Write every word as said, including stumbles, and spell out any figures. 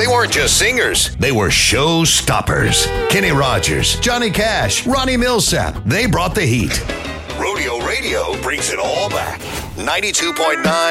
They weren't just singers, they were show stoppers. Kenny Rogers, Johnny Cash, Ronnie Millsap, they brought the heat. Rodeo Radio brings it all back. ninety-two point nine